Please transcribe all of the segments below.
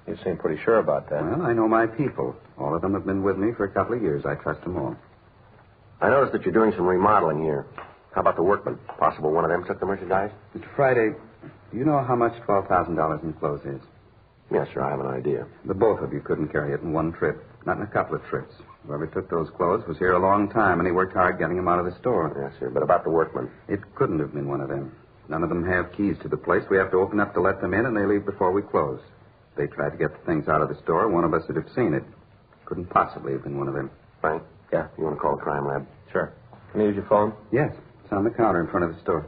You seem pretty sure about that. Well, I know my people. All of them have been with me for a couple of years. I trust them all. I noticed that you're doing some remodeling here. How about the workmen? Possible one of them took the merchandise? Mr. Friday, do you know how much $12,000 in clothes is? Yes, sir, I have an idea. The both of you couldn't carry it in one trip. Not in a couple of trips. Whoever took those clothes was here a long time, and he worked hard getting them out of the store. Yes, sir, but about the workmen? It couldn't have been one of them. None of them have keys to the place. We have to open up to let them in, and they leave before we close. If they tried to get the things out of the store, one of us would have seen it. Couldn't possibly have been one of them. Frank? Yeah? You want to call the crime lab? Sure. Can I use your phone? Yes. It's on the counter in front of the store.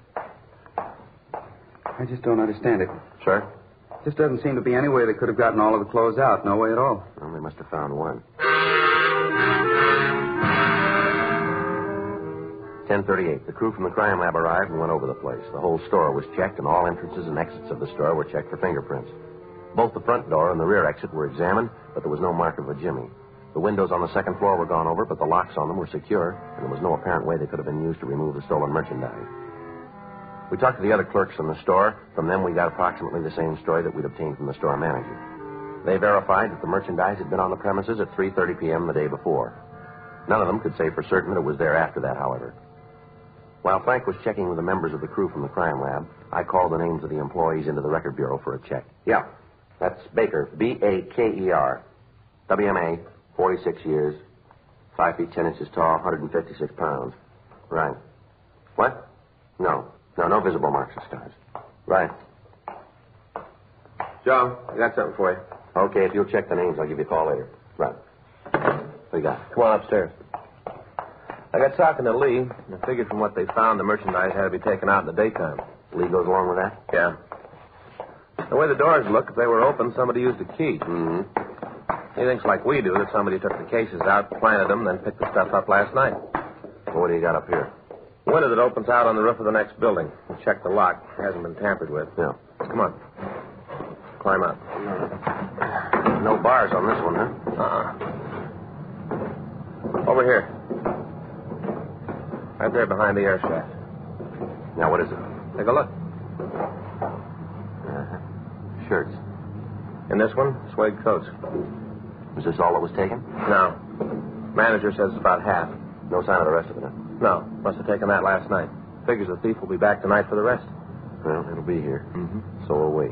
I just don't understand it. Sir? Just doesn't seem to be any way they could have gotten all of the clothes out. No way at all. Well, they must have found one. 10:38. The crew from the crime lab arrived and went over the place. The whole store was checked, and all entrances and exits of the store were checked for fingerprints. Both the front door and the rear exit were examined, but there was no mark of a jimmy. The windows on the second floor were gone over, but the locks on them were secure, and there was no apparent way they could have been used to remove the stolen merchandise. We talked to the other clerks from the store. From them, we got approximately the same story that we'd obtained from the store manager. They verified that the merchandise had been on the premises at 3:30 p.m. the day before. None of them could say for certain that it was there after that, however. While Frank was checking with the members of the crew from the crime lab, I called the names of the employees into the record bureau for a check. Yeah, that's Baker, B-A-K-E-R. WMA, 46 years, 5 feet 10 inches tall, 156 pounds. Right. What? No visible marks or scars. Right. Joe, I got something for you. Okay, if you'll check the names, I'll give you a call later. Right. What you got? Come on upstairs. I got talking to Lee, and I figured from what they found, the merchandise had to be taken out in the daytime. Lee goes along with that? Yeah. The way the doors look, if they were open, somebody used a key. Mm-hmm. He thinks like we do, that somebody took the cases out, planted them, then picked the stuff up last night. Well, what do you got up here? Window that opens out on the roof of the next building. We checked the lock. It hasn't been tampered with. Yeah. Come on. Climb up. No bars on this one, huh? Over here. Right there behind the air shaft. Now, what is it? Take a look. Shirts. And this one, suede coats. Was this all that was taken? No. Manager says it's about half. No sign of the rest of it, huh? No. Must have taken that last night. Figures the thief will be back tonight for the rest. Well, it'll be here. Mm-hmm. So will we.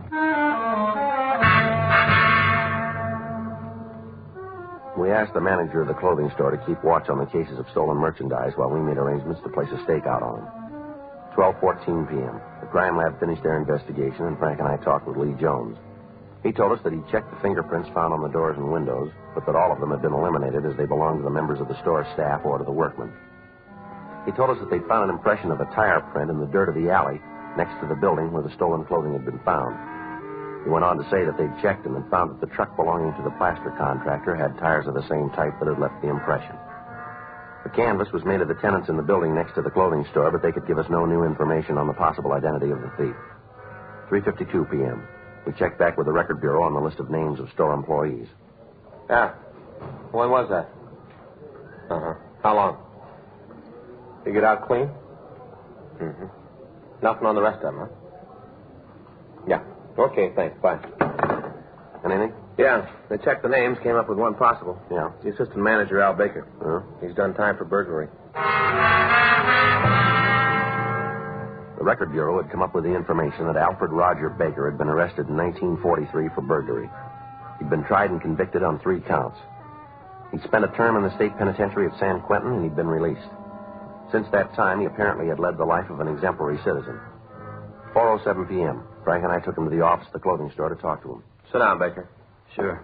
We asked the manager of the clothing store to keep watch on the cases of stolen merchandise while we made arrangements to place a stakeout on them. 12:14 p.m. The crime lab finished their investigation, and Frank and I talked with Lee Jones. He told us that he'd checked the fingerprints found on the doors and windows, but that all of them had been eliminated as they belonged to the members of the store staff or to the workmen. He told us that they'd found an impression of a tire print in the dirt of the alley next to the building where the stolen clothing had been found. He went on to say that they'd checked and had found that the truck belonging to the plaster contractor had tires of the same type that had left the impression. The canvas was made of the tenants in the building next to the clothing store, but they could give us no new information on the possible identity of the thief. 3:52 p.m. We checked back with the record bureau on the list of names of store employees. Yeah. When was that? Uh-huh. How long? You get out clean? Mm-hmm. Nothing on the rest of them, huh? Yeah. Okay, thanks. Bye. Anything? Yeah. They checked the names, came up with one possible. Yeah. The assistant manager, Al Baker. He's done time for burglary. The record bureau had come up with the information that Alfred Roger Baker had been arrested in 1943 for burglary. He'd been tried and convicted on 3 counts. He'd spent a term in the state penitentiary at San Quentin, and he'd been released. Since that time, he apparently had led the life of an exemplary citizen. 4:07 p.m. Frank and I took him to the office of the clothing store to talk to him. Sit down, Baker. Sure.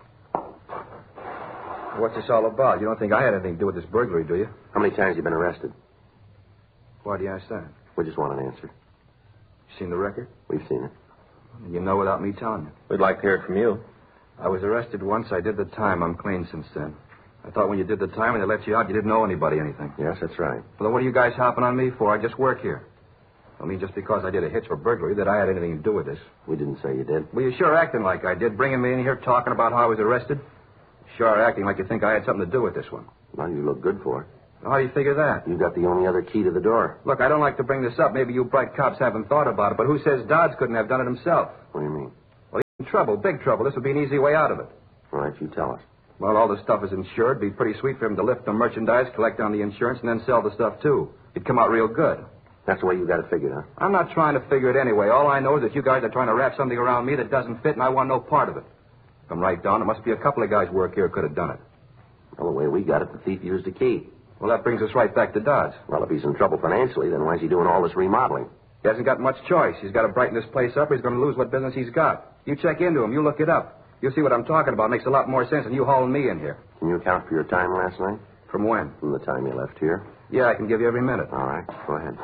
What's this all about? You don't think I had anything to do with this burglary, do you? How many times have you been arrested? Why do you ask that? We just want an answer. You seen the record? We've seen it. You know without me telling you. We'd like to hear it from you. I was arrested once. I did the time. I'm clean since then. I thought when you did the time and they let you out, you didn't know anybody anything. Yes, that's right. Well, then what are you guys hopping on me for? I just work here. I mean, just because I did a hitch for burglary, that I had anything to do with this. We didn't say you did. Well, you're sure acting like I did, bringing me in here talking about how I was arrested. Sure acting like you think I had something to do with this one. Well, you look good for it. Well, how do you figure that? You got the only other key to the door. Look, I don't like to bring this up. Maybe you bright cops haven't thought about it, but who says Dodds couldn't have done it himself? What do you mean? Well, he trouble, big trouble. This would be an easy way out of it. All right, you tell us. Well, all the stuff is insured. It'd be pretty sweet for him to lift the merchandise, collect on the insurance, and then sell the stuff, too. It'd come out real good. That's the way you got it figured, huh? I'm not trying to figure it anyway. All I know is that you guys are trying to wrap something around me that doesn't fit, and I want no part of it. If I'm right, Don, it must be a couple of guys' work here could have done it. Well, the way we got it, the thief used a key. Well, that brings us right back to Dodge. Well, if he's in trouble financially, then why is he doing all this remodeling? He hasn't got much choice. He's got to brighten this place up or he's going to lose what business he's got. You check into him. You look it up. You'll see what I'm talking about. It makes a lot more sense than you hauling me in here. Can you account for your time last night? From when? From the time you left here. Yeah, I can give you every minute. All right, go ahead.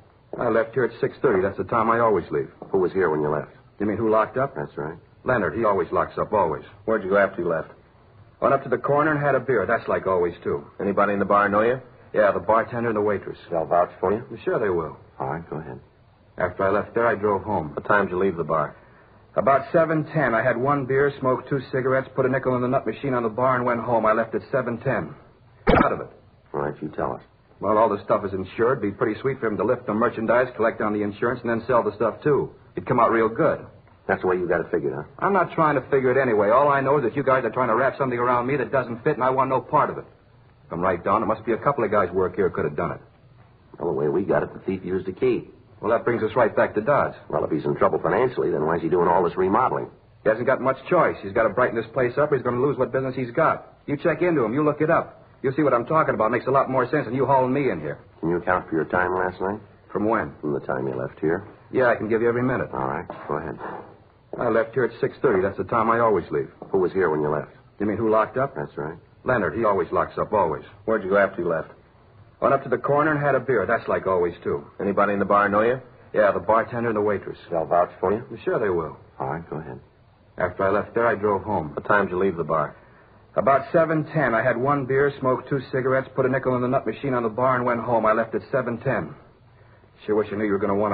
I left here at 6:30. That's the time I always leave. Who was here when you left? You mean who locked up? That's right. Leonard. He always locks up, always. Where'd you go after you left? Went up to the corner and had a beer. That's like always, too. Anybody in the bar know you? Yeah, the bartender and the waitress. They'll vouch for you? Sure they will. All right, go ahead. After I left there, I drove home. What time did you leave the bar? About 7:10. I had one beer, smoked 2 cigarettes, put a nickel in the nut machine on the bar, and went home. I left at 7:10. Out of it. All right, you tell us. Well, all the stuff is insured. It'd be pretty sweet for him to lift the merchandise, collect on the insurance, and then sell the stuff, too. It'd come out real good. That's the way you got it figured, huh? I'm not trying to figure it anyway. All I know is that you guys are trying to wrap something around me that doesn't fit, and I want no part of it. If I'm right, Don, it must be a couple of guys' work here could have done it. Well, the way we got it, the thief used a key. Well, that brings us right back to Dodge. Well, if he's in trouble financially, then why is he doing all this remodeling? He hasn't got much choice. He's got to brighten this place up or he's going to lose what business he's got. You check into him. You look it up. You'll see what I'm talking about. It makes a lot more sense than you hauling me in here. Can you account for your time last night? From when? From the time you left here. Yeah, I can give you every minute. All right, go ahead. I left here at 6:30. That's the time I always leave. Who was here when you left? You mean who locked up? That's right. Leonard. He always locks up, always. Where'd you go after you left? Went up to the corner and had a beer. That's like always, too. Anybody in the bar know you? Yeah, the bartender and the waitress. They'll vouch for you? Sure they will. All right, go ahead. After I left there, I drove home. What time did you leave the bar? About 7:10. I had one beer, smoked 2 cigarettes, put a nickel in the nut machine on the bar, and went home. I left at 7:10. Sure wish I knew you were going to want to